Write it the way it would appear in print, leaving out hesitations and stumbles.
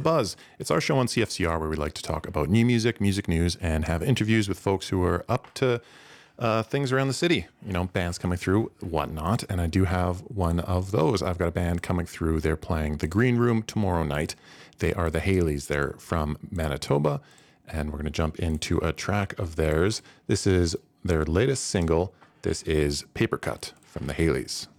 Buzz. It's our show on CFCR where we like to talk about new music, music news, and have interviews with folks who are up to things around the city. You know, bands coming through, whatnot. And I do have one of those. I've got a band coming through. They're playing the Green Room tomorrow night. They are the Haleys. They're from Manitoba. And we're going to jump into a track of theirs. This is their latest single. This is Paper Cut from the Haleys.